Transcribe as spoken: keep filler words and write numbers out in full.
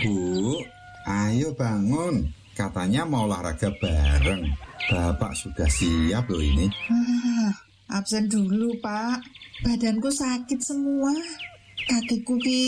Bu, ayo bangun. Katanya mau olahraga bareng. Bapak sudah siap loh ini. Ah, absen dulu, Pak. Badanku sakit semua. Kakiku ki